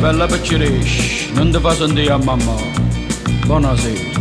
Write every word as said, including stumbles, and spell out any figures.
bella picciresci, non ti fa sentire a mamma. Buonasera.